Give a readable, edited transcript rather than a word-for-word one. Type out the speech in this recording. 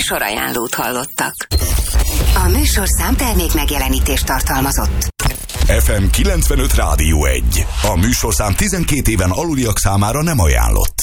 műsorajánlót hallottak. A műsorszám termék megjelenítést tartalmazott. FM 95 Rádió 1. A műsorszám 12 éven aluliak számára nem ajánlott.